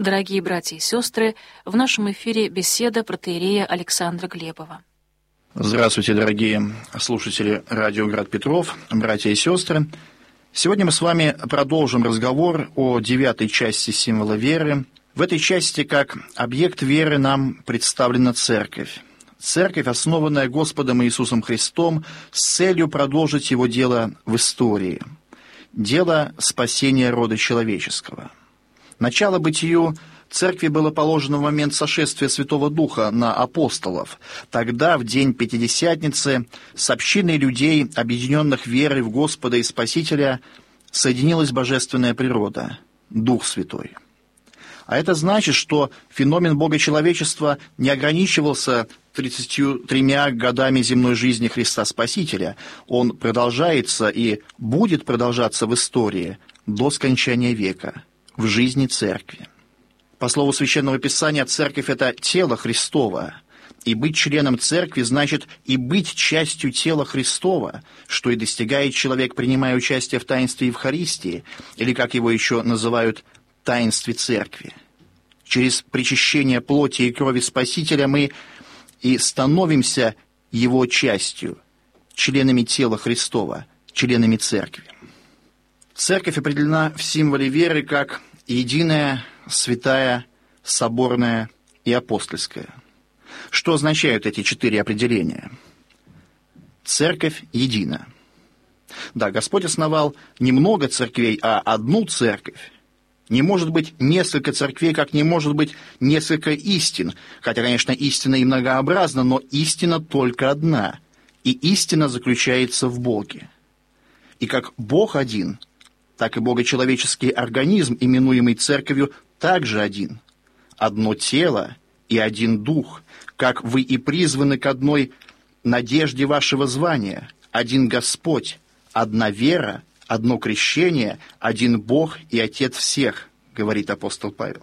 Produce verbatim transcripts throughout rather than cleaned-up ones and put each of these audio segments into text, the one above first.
Дорогие братья и сестры, в нашем эфире беседа протоиерея Александра Глебова. Здравствуйте, дорогие слушатели радио «Град Петров», братья и сестры. Сегодня мы с вами продолжим разговор о девятой части символа веры. В этой части как объект веры нам представлена Церковь. Церковь, основанная Господом Иисусом Христом с целью продолжить Его дело в истории. Дело спасения рода человеческого. Начало бытию Церкви было положено в момент сошествия Святого Духа на апостолов. Тогда, в день Пятидесятницы, с общиной людей, объединенных верой в Господа и Спасителя, соединилась божественная природа, Дух Святой. А это значит, что феномен богочеловечества не ограничивался тридцатью тремя годами земной жизни Христа Спасителя. Он продолжается и будет продолжаться в истории до скончания века, в жизни Церкви. По слову Священного Писания, Церковь – это тело Христово, и быть членом Церкви значит и быть частью тела Христова, что и достигает человек, принимая участие в таинстве Евхаристии, или, как его еще называют, таинстве Церкви. Через причащение плоти и крови Спасителя мы и становимся его частью, членами тела Христова, членами Церкви. Церковь определена в символе веры как единая, святая, соборная и апостольская. Что означают эти четыре определения? Церковь едина. Да, Господь основал не много церквей, а одну церковь. Не может быть несколько церквей, как не может быть несколько истин. Хотя, конечно, истина и многообразна, но истина только одна. И истина заключается в Боге. И как Бог один, так и богочеловеческий организм, именуемый Церковью, также один. Одно тело и один дух, как вы и призваны к одной надежде вашего звания, один Господь, одна вера, одно крещение, один Бог и Отец всех, говорит апостол Павел.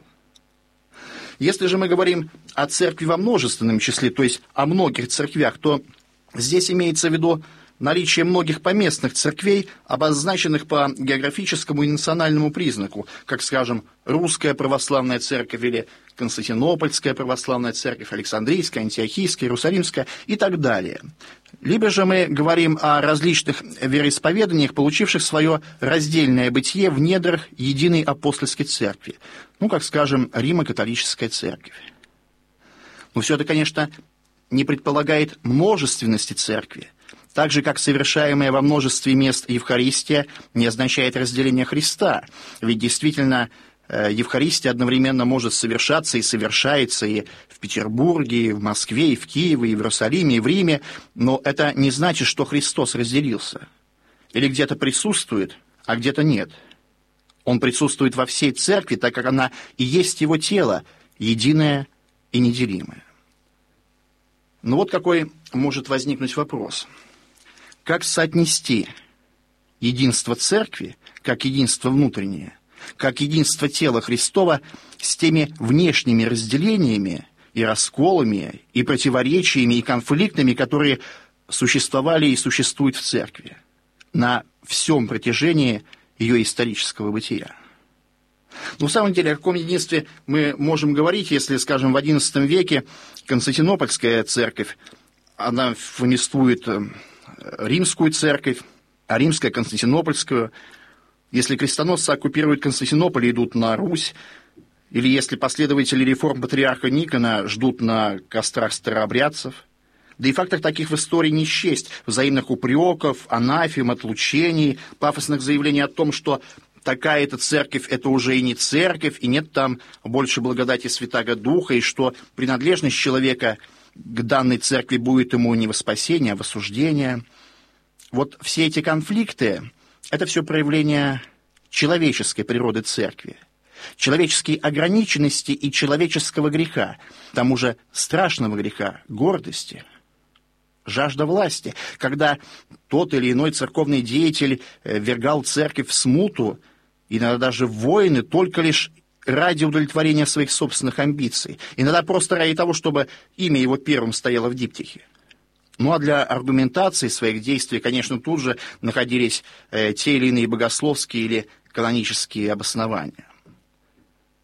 Если же мы говорим о церкви во множественном числе, то есть о многих церквях, то здесь имеется в виду наличие многих поместных церквей, обозначенных по географическому и национальному признаку, как, скажем, Русская православная церковь или Константинопольская православная церковь, Александрийская, Антиохийская, Иерусалимская и так далее. Либо же мы говорим о различных вероисповеданиях, получивших свое раздельное бытие в недрах единой апостольской церкви, ну, как, скажем, Римо-католическая церковь. Но все это, конечно, не предполагает множественности церкви, так же, как совершаемая во множестве мест Евхаристия не означает разделение Христа. Ведь действительно Евхаристия одновременно может совершаться и совершается и в Петербурге, и в Москве, и в Киеве, и в Иерусалиме, и в Риме, но это не значит, что Христос разделился. Или где-то присутствует, а где-то нет. Он присутствует во всей церкви, так как она и есть его тело, единое и неделимое. Но вот какой может возникнуть вопрос. Как соотнести единство церкви, как единство внутреннее, как единство тела Христова с теми внешними разделениями и расколами, и противоречиями, и конфликтами, которые существовали и существуют в церкви на всем протяжении ее исторического бытия? Но в самом деле, о каком единстве мы можем говорить, если, скажем, в одиннадцатом веке Константинопольская церковь, она повествует Римскую церковь, а Римская – Константинопольскую. Если крестоносцы оккупируют Константинополь и идут на Русь, или если последователи реформ патриарха Никона ждут на кострах старообрядцев, да и фактов таких в истории не счесть, взаимных упреков, анафем, отлучений, пафосных заявлений о том, что такая-то церковь – это уже и не церковь, и нет там больше благодати Святаго Духа, и что принадлежность человека к данной церкви будет ему не во спасение, а в осуждение. Вот все эти конфликты – это все проявление человеческой природы церкви, человеческой ограниченности и человеческого греха, к тому же страшного греха, гордости, жажда власти, когда тот или иной церковный деятель ввергал церковь в смуту, иногда даже в войны, только лишь ради удовлетворения своих собственных амбиций, иногда просто ради того, чтобы имя его первым стояло в диптихе. Ну а для аргументации своих действий, конечно, тут же находились э, те или иные богословские или канонические обоснования.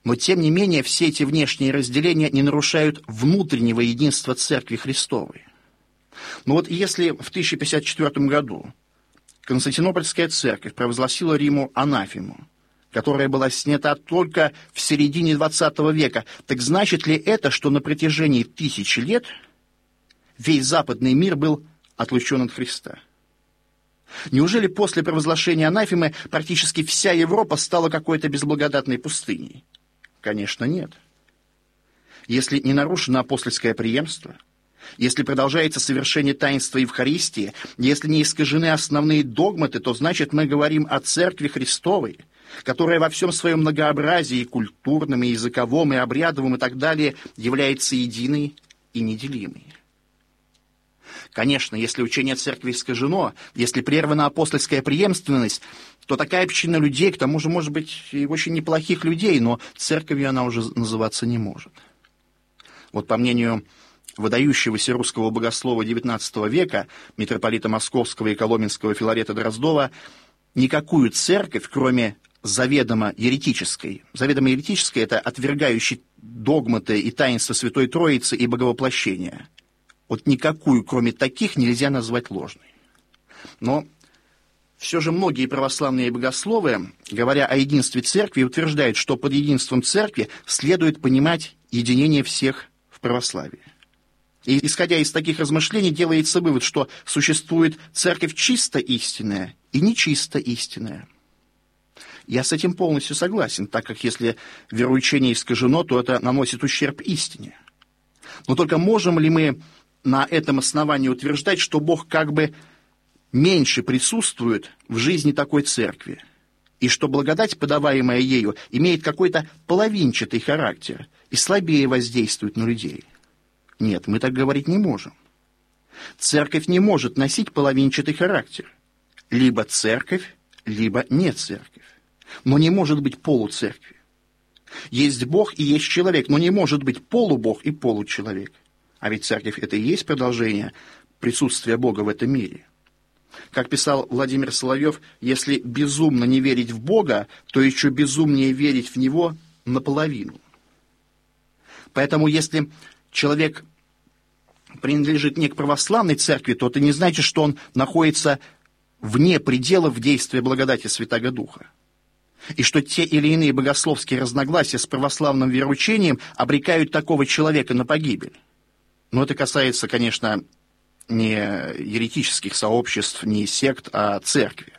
Но, тем не менее, все эти внешние разделения не нарушают внутреннего единства Церкви Христовой. Но вот если в тысяча пятьдесят четвёртом году Константинопольская церковь провозгласила Риму анафему, которая была снята только в середине двадцатого века, так значит ли это, что на протяжении тысячи лет весь западный мир был отлучен от Христа? Неужели после провозглашения анафемы практически вся Европа стала какой-то безблагодатной пустыней? Конечно, нет. Если не нарушено апостольское преемство, если продолжается совершение таинства Евхаристии, если не искажены основные догматы, то значит мы говорим о Церкви Христовой, которая во всем своем многообразии, культурном, и языковом, и обрядовом, и так далее, является единой и неделимой. Конечно, если учение Церкви искажено, если прервана апостольская преемственность, то такая община людей, к тому же, может быть, и очень неплохих людей, но церковью она уже называться не может. Вот по мнению выдающегося русского богослова девятнадцатого века, митрополита Московского и Коломенского Филарета Дроздова, никакую церковь, кроме заведомо еретической, заведомо еретической – это отвергающий догматы и таинства Святой Троицы и Боговоплощения, вот никакую, кроме таких, нельзя назвать ложной. Но все же многие православные богословы, говоря о единстве Церкви, утверждают, что под единством Церкви следует понимать единение всех в православии. И, исходя из таких размышлений, делается вывод, что существует Церковь чисто истинная и нечисто истинная. Я с этим полностью согласен, так как если вероучение искажено, то это наносит ущерб истине. Но только можем ли мы на этом основании утверждать, что Бог как бы меньше присутствует в жизни такой церкви, и что благодать, подаваемая ею, имеет какой-то половинчатый характер и слабее воздействует на людей? Нет, мы так говорить не можем. Церковь не может носить половинчатый характер. Либо церковь, либо не церковь. Но не может быть полуцеркви. Есть Бог и есть человек, но не может быть полубог и получеловек. А ведь церковь – это и есть продолжение присутствия Бога в этом мире. Как писал Владимир Соловьев, если безумно не верить в Бога, то еще безумнее верить в Него наполовину. Поэтому если человек принадлежит не к православной церкви, то это не значит, что он находится вне пределов действия благодати Святаго Духа. И что те или иные богословские разногласия с православным вероучением обрекают такого человека на погибель. Но это касается, конечно, не еретических сообществ, не сект, а церкви.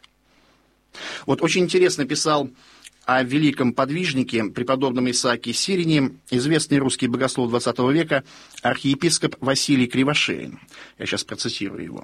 Вот очень интересно писал о великом подвижнике, преподобном Исааке Сирине, известный русский богослов двадцатого века, архиепископ Василий Кривошеин. Я сейчас процитирую его.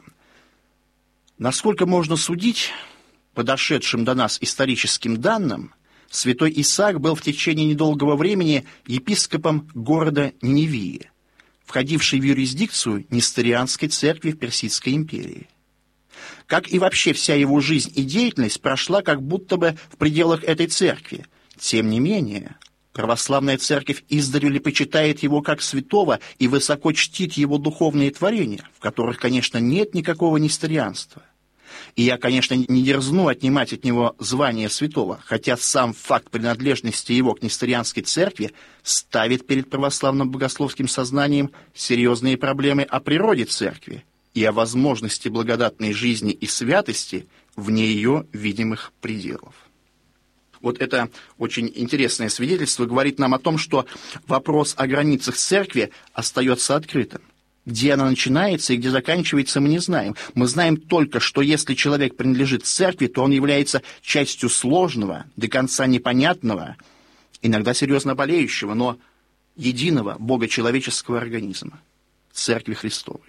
«Насколько можно судить, по дошедшим до нас историческим данным, святой Исаак был в течение недолгого времени епископом города Ниневии, входившей в юрисдикцию Несторианской церкви в Персидской империи. Как и вообще вся его жизнь и деятельность прошла как будто бы в пределах этой церкви. Тем не менее, православная церковь издревле почитает его как святого и высоко чтит его духовные творения, в которых, конечно, нет никакого несторианства. И я, конечно, не дерзну отнимать от него звание святого, хотя сам факт принадлежности его к несторианской церкви ставит перед православным богословским сознанием серьезные проблемы о природе церкви и о возможности благодатной жизни и святости вне ее видимых пределов». Вот это очень интересное свидетельство говорит нам о том, что вопрос о границах церкви остается открытым. Где она начинается и где заканчивается, мы не знаем. Мы знаем только, что если человек принадлежит церкви, то он является частью сложного, до конца непонятного, иногда серьезно болеющего, но единого богочеловеческого организма – Церкви Христовой.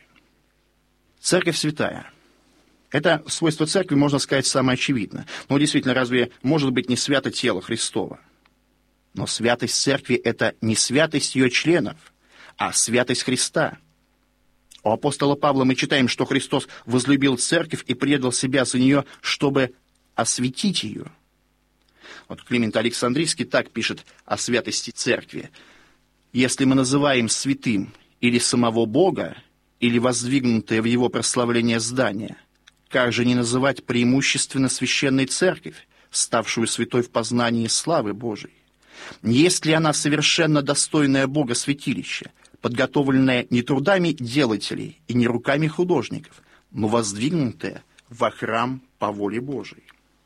Церковь святая. Это свойство церкви, можно сказать, самое очевидное. Но действительно, разве может быть не свято тело Христово? Но святость церкви – это не святость ее членов, а святость Христа. У апостола Павла мы читаем, что Христос возлюбил церковь и предал себя за нее, чтобы осветить ее. Вот Климент Александрийский так пишет о святости церкви. «Если мы называем святым или самого Бога, или воздвигнутое в его прославление здание, как же не называть преимущественно священной церковь, ставшую святой в познании славы Божией? Есть ли она совершенно достойное Бога святилище, подготовленное не трудами делателей и не руками художников, но воздвигнутое во храм по воле Божией?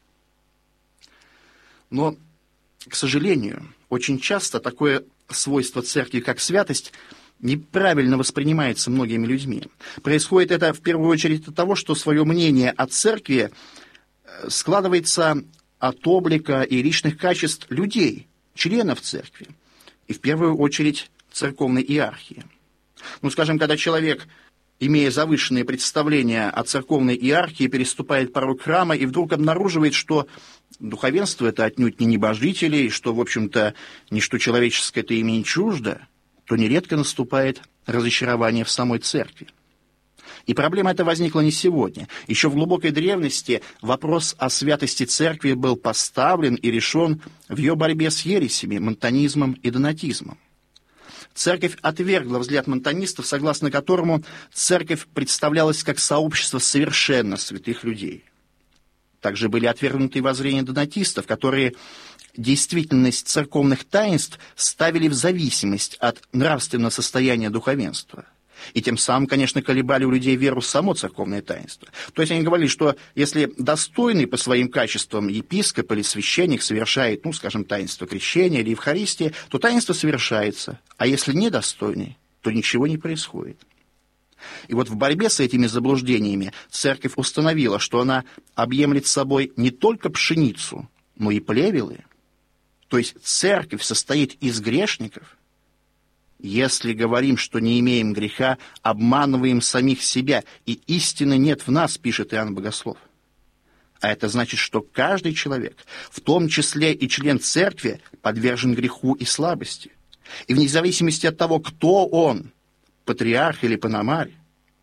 Но, к сожалению, очень часто такое свойство церкви, как святость, неправильно воспринимается многими людьми. Происходит это в первую очередь от того, что свое мнение о церкви складывается от облика и личных качеств людей, членов церкви, и в первую очередь церковной иерархии. Ну, скажем, когда человек, имея завышенные представления о церковной иерархии, переступает порог храма и вдруг обнаруживает, что духовенство – это отнюдь не небожители, и что, в общем-то, ничто человеческое это им не чуждо, то нередко наступает разочарование в самой церкви. И проблема эта возникла не сегодня. Еще в глубокой древности вопрос о святости церкви был поставлен и решен в ее борьбе с ересями, монтанизмом и донатизмом. Церковь отвергла взгляд монтанистов, согласно которому церковь представлялась как сообщество совершенно святых людей. Также были отвергнуты воззрения донатистов, которые действительность церковных таинств ставили в зависимость от нравственного состояния духовенства. И тем самым, конечно, колебали у людей веру в само церковное таинство. То есть они говорили, что если достойный по своим качествам епископ или священник совершает, ну, скажем, таинство крещения или Евхаристии, то таинство совершается. А если недостойный, то ничего не происходит. И вот в борьбе с этими заблуждениями церковь установила, что она объемлет собой не только пшеницу, но и плевелы. То есть церковь состоит из грешников. Если говорим, что не имеем греха, обманываем самих себя, и истины нет в нас, пишет Иоанн Богослов. А это значит, что каждый человек, в том числе и член церкви, подвержен греху и слабости. И вне зависимости от того, кто он, патриарх или пономарь,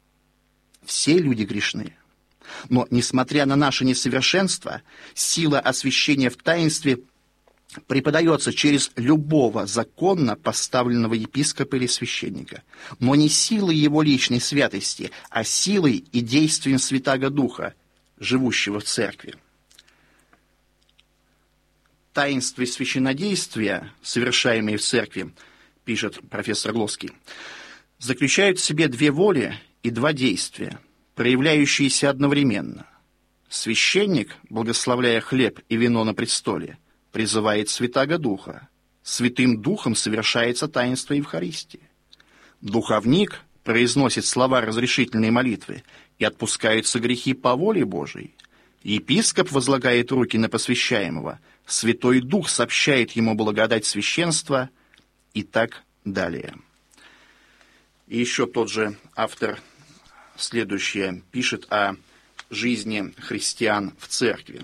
все люди грешны. Но, несмотря на наше несовершенство, сила освящения в таинстве преподается через любого законно поставленного епископа или священника, но не силой его личной святости, а силой и действием Святаго Духа, живущего в церкви. Таинства и священнодействия, совершаемые в церкви, пишет профессор Глоский, заключают в себе две воли и два действия, проявляющиеся одновременно. Священник, благословляя хлеб и вино на престоле, призывает Святаго Духа. Святым Духом совершается таинство Евхаристии. Духовник произносит слова разрешительной молитвы, и отпускаются грехи по воле Божией. Епископ возлагает руки на посвящаемого, Святой Дух сообщает ему благодать священства и так далее. И еще тот же автор следующее пишет о жизни христиан в церкви.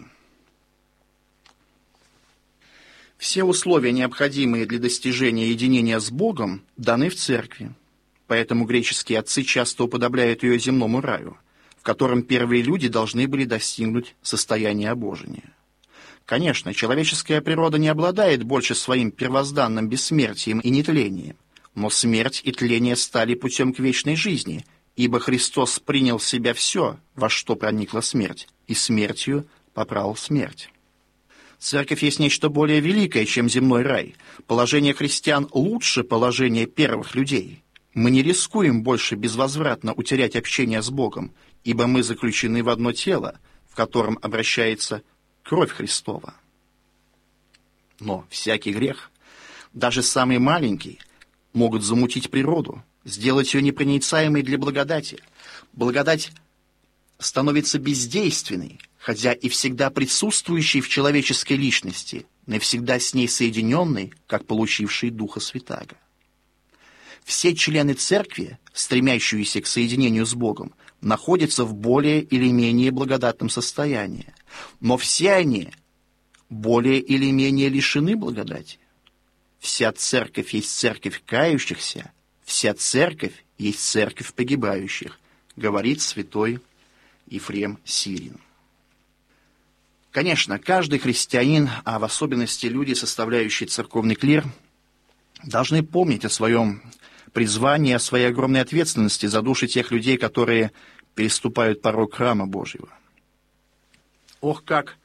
Все условия, необходимые для достижения единения с Богом, даны в церкви. Поэтому греческие отцы часто уподобляют ее земному раю, в котором первые люди должны были достигнуть состояния обожения. Конечно, человеческая природа не обладает больше своим первозданным бессмертием и нетлением, но смерть и тление стали путем к вечной жизни, ибо Христос принял в себя все, во что проникла смерть, и смертью поправил смерть. Церковь есть нечто более великое, чем земной рай. Положение христиан лучше положения первых людей. Мы не рискуем больше безвозвратно утерять общение с Богом, ибо мы заключены в одно тело, в котором обращается кровь Христова. Но всякий грех, даже самый маленький, могут замутить природу, сделать ее непроницаемой для благодати. Благодать становится бездейственной, хотя и всегда присутствующей в человеческой личности, навсегда с ней соединенной, как получивший Духа Святаго. Все члены церкви, стремящиеся к соединению с Богом, находятся в более или менее благодатном состоянии, но все они более или менее лишены благодати. Вся церковь есть церковь кающихся, вся церковь есть церковь погибающих, говорит святой Ефрем Сирин. Конечно, каждый христианин, а в особенности люди, составляющие церковный клир, должны помнить о своем призвании, о своей огромной ответственности за души тех людей, которые переступают порог храма Божьего. Ох, как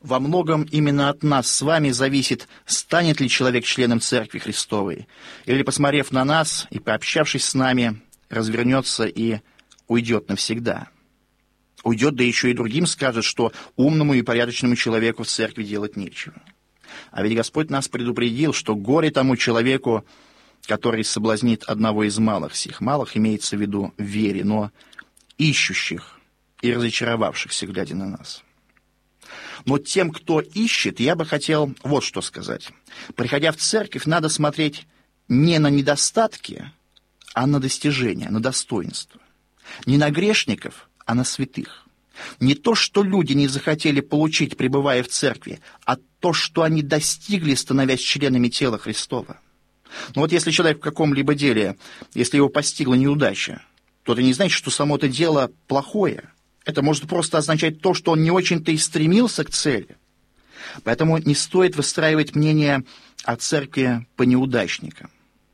во многом именно от нас с вами зависит, станет ли человек членом Церкви Христовой, или, посмотрев на нас и пообщавшись с нами, развернется и уйдет навсегда. Уйдет, да еще и другим скажет, что умному и порядочному человеку в церкви делать нечего. А ведь Господь нас предупредил, что горе тому человеку, который соблазнит одного из малых сих. Малых имеется в виду в вере, но ищущих и разочаровавшихся, глядя на нас. Но тем, кто ищет, я бы хотел вот что сказать. Приходя в церковь, надо смотреть не на недостатки, а на достижения, на достоинства. Не на грешников, а на святых. Не то, что люди не захотели получить, пребывая в церкви, а то, что они достигли, становясь членами тела Христова. Но вот если человек в каком-либо деле, если его постигла неудача, то это не значит, что само это дело плохое. Это может просто означать то, что он не очень-то и стремился к цели. Поэтому не стоит выстраивать мнение о церкви по неудачникам.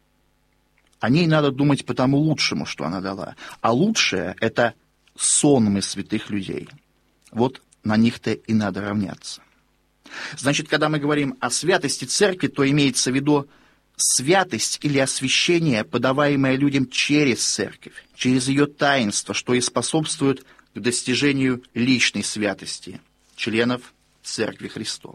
О ней надо думать по тому лучшему, что она дала. А лучшее – это сонмы святых людей. Вот на них-то и надо равняться. Значит, когда мы говорим о святости церкви, то имеется в виду святость или освящение, подаваемое людям через церковь, через ее таинство, что и способствует к достижению личной святости членов Церкви Христовой.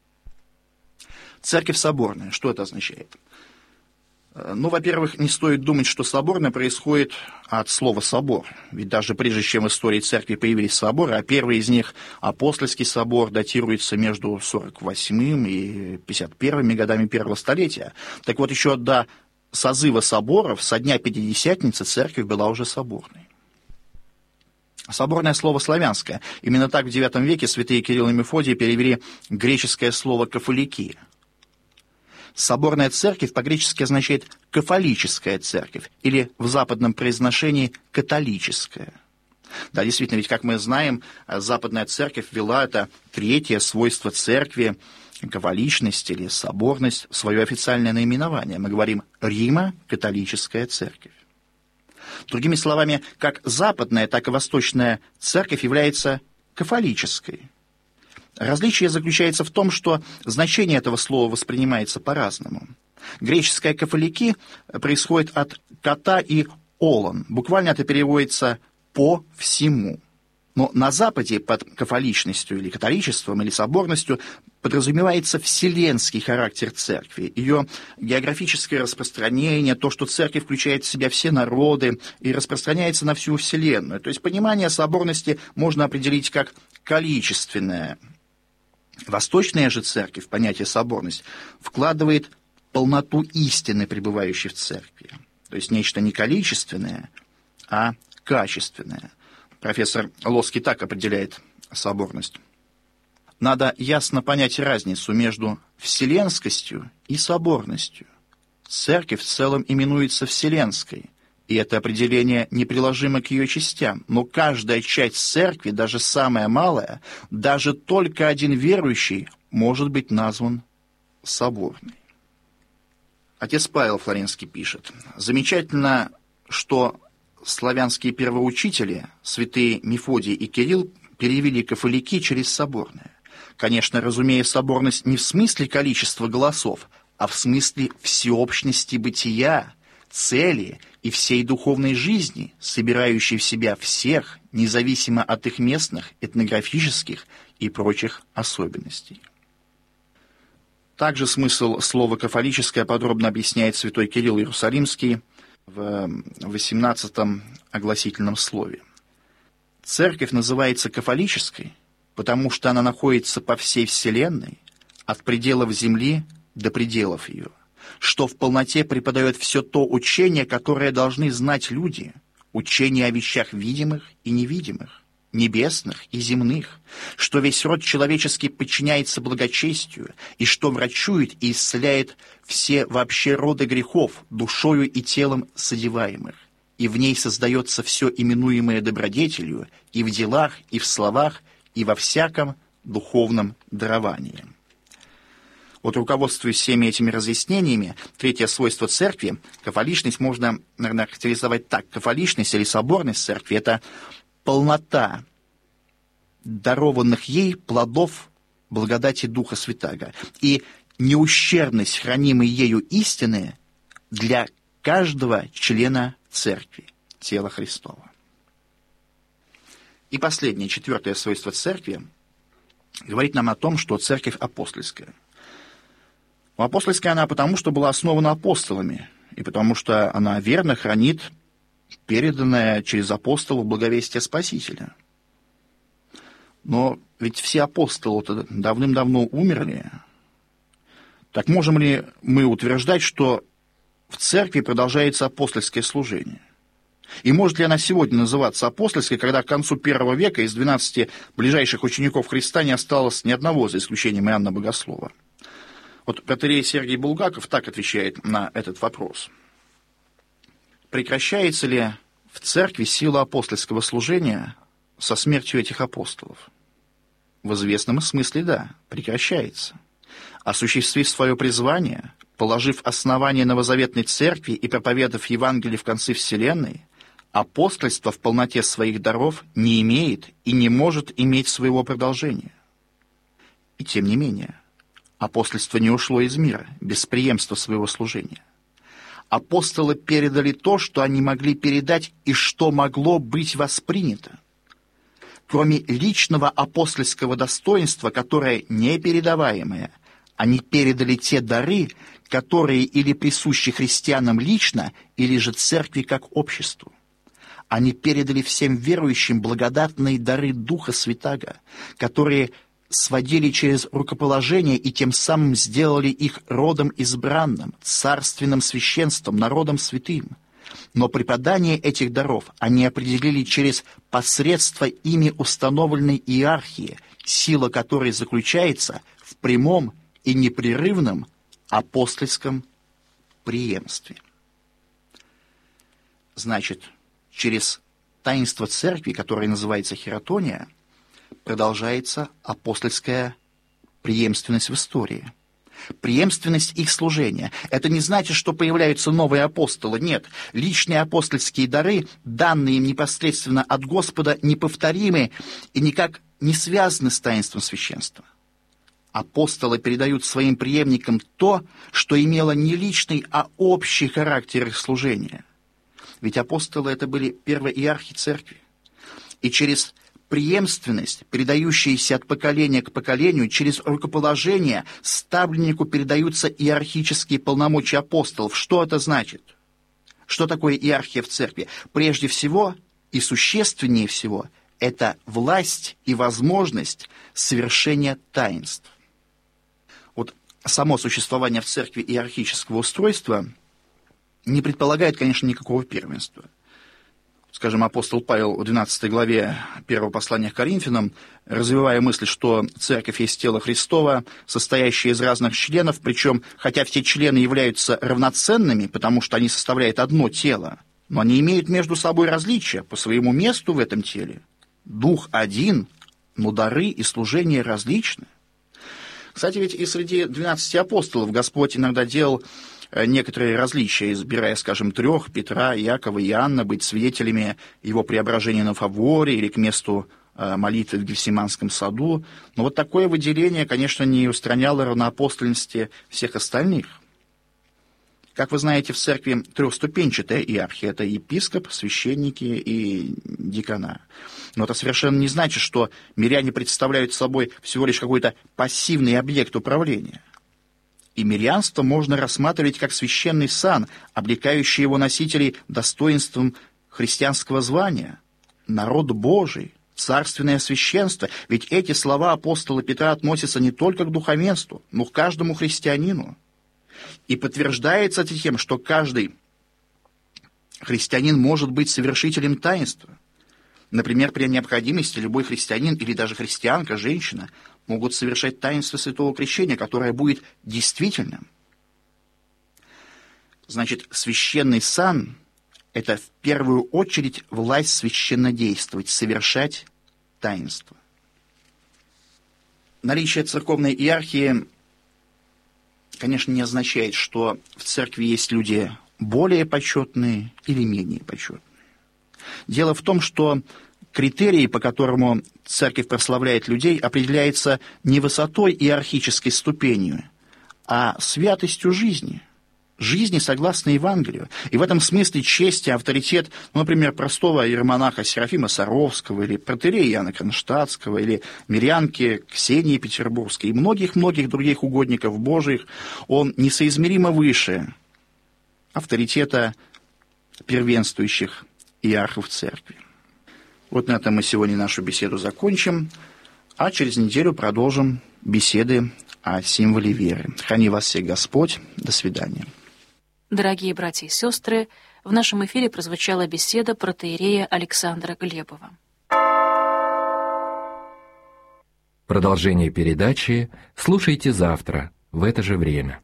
Церковь соборная. Что это означает? Ну, во-первых, не стоит думать, что соборное происходит от слова «собор». Ведь даже прежде чем в истории церкви появились соборы, а первый из них, Апостольский собор, датируется между сорок восьмым и пятьдесят первыми годами первого столетия. Так вот, еще до созыва соборов, со дня Пятидесятницы, церковь была уже соборной. Соборное слово славянское. Именно так в девятом веке святые Кирилл и Мефодий перевели греческое слово «кафоликия». Соборная церковь по-гречески означает «кафолическая церковь» или в западном произношении «католическая». Да, действительно, ведь, как мы знаем, западная церковь ввела это третье свойство церкви, кафоличность или соборность, в свое официальное наименование. Мы говорим «Римо-католическая церковь». Другими словами, как западная, так и восточная церковь является кафолической. Различие заключается в том, что значение этого слова воспринимается по-разному. Греческое «кафолики» происходит от «ката» и «олон». Буквально это переводится «по всему». Но на Западе под кафоличностью или католичеством или соборностью подразумевается вселенский характер церкви, ее географическое распространение, то, что церковь включает в себя все народы и распространяется на всю вселенную. То есть понимание соборности можно определить как количественное. Восточная же церковь, понятие соборность, вкладывает полноту истины, пребывающей в церкви. То есть нечто не количественное, а качественное. Профессор Лоский так определяет соборность. Надо ясно понять разницу между вселенскостью и соборностью. Церковь в целом именуется вселенской, и это определение неприложимо к ее частям. Но каждая часть церкви, даже самая малая, даже только один верующий, может быть назван соборной. Отец Павел Флоренский пишет: «Замечательно, что славянские первоучители, святые Мефодий и Кирилл, перевели кафолики через соборное. Конечно, разумея соборность не в смысле количества голосов, а в смысле всеобщности бытия, цели и всей духовной жизни, собирающей в себя всех, независимо от их местных, этнографических и прочих особенностей». Также смысл слова «кафолическое» подробно объясняет святой Кирилл Иерусалимский в восемнадцатом огласительном слове. Церковь называется кафолической, потому что она находится по всей вселенной, от пределов земли до пределов ее, что в полноте преподает все то учение, которое должны знать люди, учение о вещах видимых и невидимых, небесных и земных, что весь род человеческий подчиняется благочестию, и что врачует и исцеляет все вообще роды грехов, душою и телом содеваемых, и в ней создается все именуемое добродетелью и в делах, и в словах, и во всяком духовном даровании. Вот, руководствуясь всеми этими разъяснениями, третье свойство церкви, кафоличность, можно, наверное, характеризовать так. Кафоличность или соборность церкви – это полнота дарованных ей плодов благодати Духа Святаго и неущербность хранимой ею истины для каждого члена Церкви, тела Христова. И последнее, четвертое свойство Церкви говорит нам о том, что Церковь апостольская. Апостольская она потому, что была основана апостолами, и потому что она верно хранит переданное через апостолов благовестие Спасителя. Но ведь все апостолы давным-давно умерли. Так можем ли мы утверждать, что в церкви продолжается апостольское служение? И может ли она сегодня называться апостольской, когда к концу первого века из двенадцати ближайших учеников Христа не осталось ни одного, за исключением Иоанна Богослова? Вот протоиерей Сергий Булгаков так отвечает на этот вопрос. Прекращается ли в церкви сила апостольского служения со смертью этих апостолов? В известном смысле да, прекращается. Осуществив свое призвание, положив основание новозаветной церкви и проповедав Евангелие в конце вселенной, апостольство в полноте своих даров не имеет и не может иметь своего продолжения. И тем не менее, апостольство не ушло из мира, без преемства своего служения. Апостолы передали то, что они могли передать и что могло быть воспринято. Кроме личного апостольского достоинства, которое непередаваемое, они передали те дары, которые или присущи христианам лично, или же церкви как обществу. Они передали всем верующим благодатные дары Духа Святаго, которые сводили через рукоположение и тем самым сделали их родом избранным, царственным священством, народом святым. Но преподание этих даров они определили через посредство ими установленной иерархии, сила которой заключается в прямом и непрерывном апостольском преемстве. Значит, через таинство церкви, которое называется хиротония, продолжается апостольская преемственность в истории. Преемственность их служения. Это не значит, что появляются новые апостолы. Нет, личные апостольские дары, данные им непосредственно от Господа, неповторимы и никак не связаны с таинством священства. Апостолы передают своим преемникам то, что имело не личный, а общий характер их служения. Ведь апостолы — это были первоиерархи церкви. И через преемственность, передающаяся от поколения к поколению, через рукоположение ставленнику передаются иерархические полномочия апостолов. Что это значит? Что такое иерархия в церкви? Прежде всего и существеннее всего это власть и возможность совершения таинств. Вот само существование в церкви иерархического устройства не предполагает, конечно, никакого первенства. Скажем, апостол Павел в двенадцатой главе первого послания к Коринфянам, развивая мысль, что церковь есть тело Христово, состоящее из разных членов, причем, хотя все члены являются равноценными, потому что они составляют одно тело, но они имеют между собой различия по своему месту в этом теле. Дух один, но дары и служения различны. Кстати, ведь и среди двенадцати апостолов Господь иногда делал некоторые различия, избирая, скажем, трех, Петра, Иакова и Иоанна, быть свидетелями его преображения на Фаворе или к месту молитвы в Гефсиманском саду. Но вот такое выделение, конечно, не устраняло равноапостольности всех остальных. Как вы знаете, в церкви трехступенчатая иерархия. Это епископ, священники и дикана. Но это совершенно не значит, что миряне представляют собой всего лишь какой-то пассивный объект управления. И мирянство можно рассматривать как священный сан, облекающий его носителей достоинством христианского звания. Народ Божий, царственное священство. Ведь эти слова апостола Петра относятся не только к духовенству, но к каждому христианину. И подтверждается это тем, что каждый христианин может быть совершителем таинства. Например, при необходимости любой христианин или даже христианка, женщина, могут совершать таинство святого крещения, которое будет действительным. Значит, священный сан – это в первую очередь власть священнодействовать, совершать таинство. Наличие церковной иерархии, конечно, не означает, что в церкви есть люди более почетные или менее почетные. Дело в том, что критерий, по которому церковь прославляет людей, определяется не высотой иерархической ступенью, а святостью жизни. Жизни согласно Евангелию. И в этом смысле честь и авторитет, ну, например, простого иеромонаха Серафима Саровского или протоиерея Иоанна Кронштадтского или мирянки Ксении Петербургской и многих-многих других угодников Божиих, он несоизмеримо выше авторитета первенствующих иерархов церкви. Вот на этом мы сегодня нашу беседу закончим, а через неделю продолжим беседы о символе веры. Храни вас всех Господь. До свидания. Дорогие братья и сестры, в нашем эфире прозвучала беседа протоиерея Александра Глебова. Продолжение передачи слушайте завтра в это же время.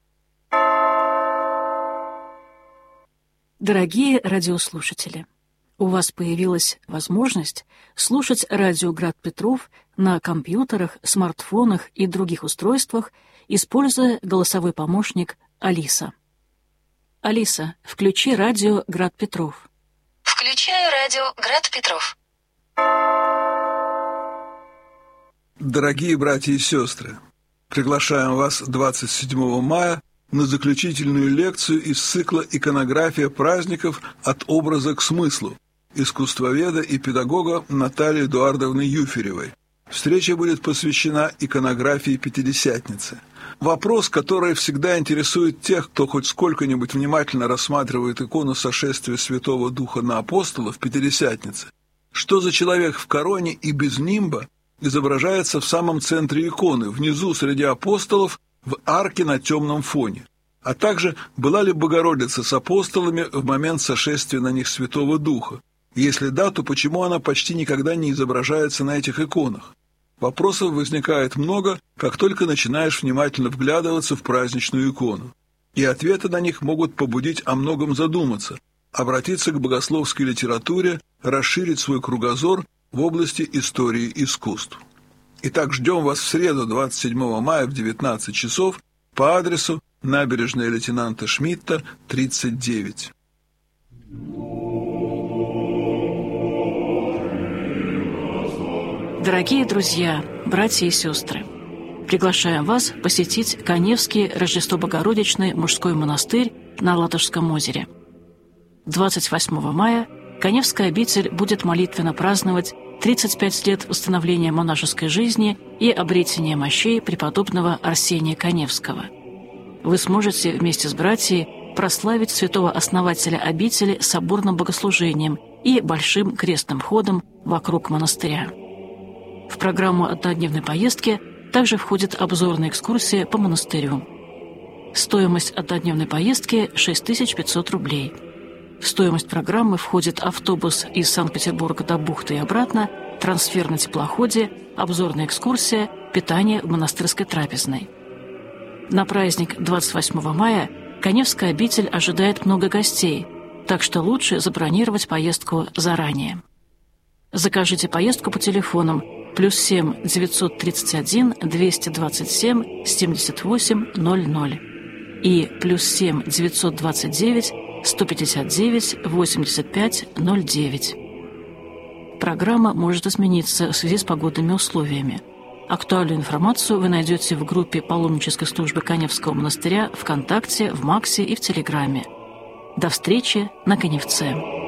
Дорогие радиослушатели, у вас появилась возможность слушать радио «Град Петров» на компьютерах, смартфонах и других устройствах, используя голосовой помощник «Алиса». Алиса, включи радио «Град Петров». Включаю радио «Град Петров». Дорогие братья и сестры, приглашаем вас двадцать седьмого мая на заключительную лекцию из цикла «Иконография праздников от образа к смыслу» искусствоведа и педагога Натальи Эдуардовны Юферевой. Встреча будет посвящена иконографии Пятидесятницы. Вопрос, который всегда интересует тех, кто хоть сколько-нибудь внимательно рассматривает икону сошествия Святого Духа на апостолов Пятидесятницы. Что за человек в короне и без нимба изображается в самом центре иконы, внизу среди апостолов, в арке на темном фоне? А также, была ли Богородица с апостолами в момент сошествия на них Святого Духа? Если да, то почему она почти никогда не изображается на этих иконах? Вопросов возникает много, как только начинаешь внимательно вглядываться в праздничную икону. И ответы на них могут побудить о многом задуматься, обратиться к богословской литературе, расширить свой кругозор в области истории искусств. Итак, ждем вас в среду, двадцать седьмого мая в девятнадцать часов по адресу набережная лейтенанта Шмидта, тридцать девять. Дорогие друзья, братья и сестры, приглашаем вас посетить Каневский Рождество-Богородичный мужской монастырь на Ладожском озере. двадцать восьмого мая Каневская обитель будет молитвенно праздновать тридцать пять лет установления монашеской жизни и обретения мощей преподобного Арсения Каневского. Вы сможете вместе с братьями прославить святого основателя обители соборным богослужением и большим крестным ходом вокруг монастыря. В программу однодневной поездки также входит обзорная экскурсия по монастырю. Стоимость однодневной поездки – шесть тысяч пятьсот рублей. В стоимость программы входит автобус из Санкт-Петербурга до бухты и обратно, трансфер на теплоходе, обзорная экскурсия, питание в монастырской трапезной. На праздник двадцать восьмого мая Каневская обитель ожидает много гостей, так что лучше забронировать поездку заранее. Закажите поездку по телефонам плюс семь девятьсот тридцать один двести двадцать семь семьдесят восемь ноль ноль и плюс семь девятьсот двадцать девять сто пятьдесят девять восемьдесят пять ноль девять. Программа может измениться в связи с погодными условиями. Актуальную информацию вы найдете в группе паломнической службы Каневского монастыря ВКонтакте, в Максе и в Телеграме. До встречи на Каневце!